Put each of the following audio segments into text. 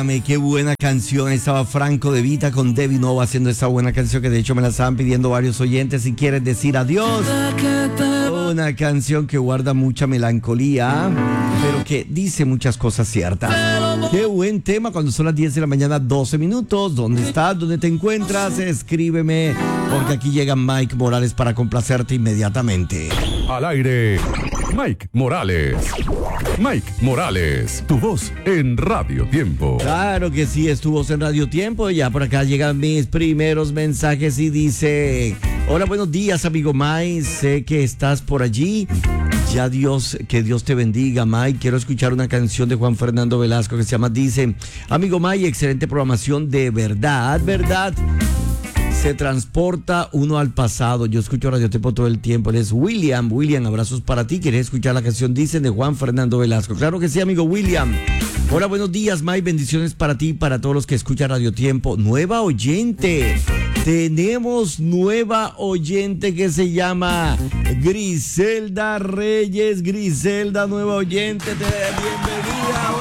Qué buena canción, estaba Franco De Vita con Debbie Nova haciendo esta buena canción que de hecho me la estaban pidiendo varios oyentes. Si quieres decir adiós, una canción que guarda mucha melancolía, pero que dice muchas cosas ciertas. Qué buen tema cuando son las 10 de la mañana, 12 minutos. ¿Dónde estás? ¿Dónde te encuentras? Escríbeme, porque aquí llega Mike Morales para complacerte inmediatamente. Al aire, Mike Morales. Mike Morales, tu voz en Radio Tiempo. Claro que sí, es tu voz en Radio Tiempo. Ya por acá llegan mis primeros mensajes y dice: hola, buenos días, amigo Mike. Sé que estás por allí. Que Dios te bendiga, Mike. Quiero escuchar una canción de Juan Fernando Velasco que se llama, dice: amigo Mike, excelente programación, de verdad, se transporta uno al pasado. Yo escucho Radio Tiempo todo el tiempo. Él es William, abrazos para ti. ¿Quieres escuchar la canción, dicen, de Juan Fernando Velasco? Claro que sí, amigo William. Hola, buenos días, Mike. Bendiciones para ti y para todos los que escuchan Radio Tiempo. Nueva oyente. Tenemos nueva oyente que se llama Griselda Reyes. Griselda, nueva oyente, bienvenida.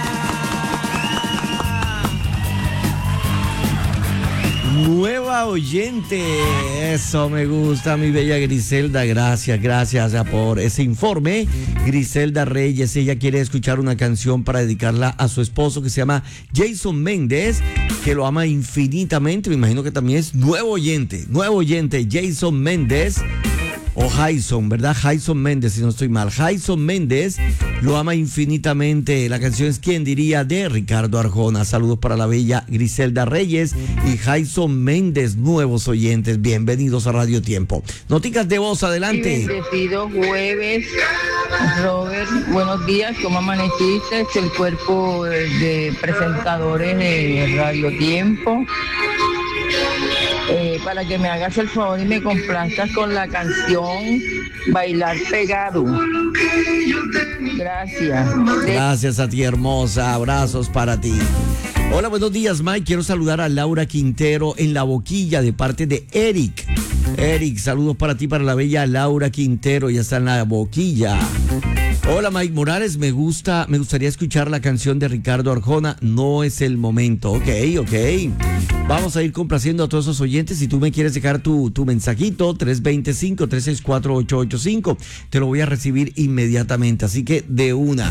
Nueva oyente, eso me gusta, mi bella Griselda. Gracias por ese informe. Griselda Reyes, ella quiere escuchar una canción para dedicarla a su esposo que se llama Jason Méndez, que lo ama infinitamente. Me imagino que también es nuevo oyente, Jason Méndez. O Jason, ¿verdad? Jason Méndez, si no estoy mal. Jason Méndez lo ama infinitamente. La canción es ¿Quién diría?, de Ricardo Arjona. Saludos para la bella Griselda Reyes y Jason Méndez, nuevos oyentes. Bienvenidos a Radio Tiempo. Noticas de voz, adelante. Bendecido jueves, Robert. Buenos días, ¿cómo amaneciste? El cuerpo de presentadores de Radio Tiempo. Para que me hagas el favor y me complazcas con la canción Bailar Pegado. Gracias a ti, hermosa. Abrazos para ti. Hola, buenos días, Mike. Quiero saludar a Laura Quintero en La Boquilla de parte de Eric. Eric, saludos para ti, para la bella Laura Quintero. Ya está en La Boquilla. Hola, Mike Morales, me gustaría escuchar la canción de Ricardo Arjona, No es el momento. Ok. Vamos a ir complaciendo a todos esos oyentes. Si tú me quieres dejar tu mensajito, 325-364-885, te lo voy a recibir inmediatamente. Así que de una,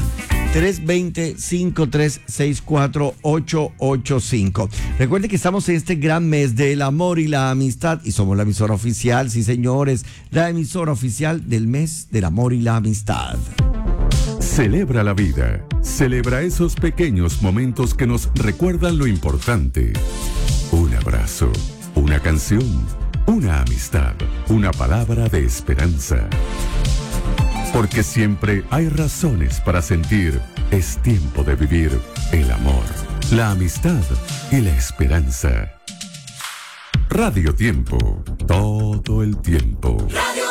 320-5364-885. Recuerde que estamos en este gran mes del amor y la amistad y somos la emisora oficial, sí señores, la emisora oficial del mes del amor y la amistad. Celebra la vida. Celebra esos pequeños momentos que nos recuerdan lo importante. Un abrazo, una canción, una amistad, una palabra de esperanza. Porque siempre hay razones para sentir. Es tiempo de vivir el amor, la amistad y la esperanza. Radio Tiempo, todo el tiempo. Radio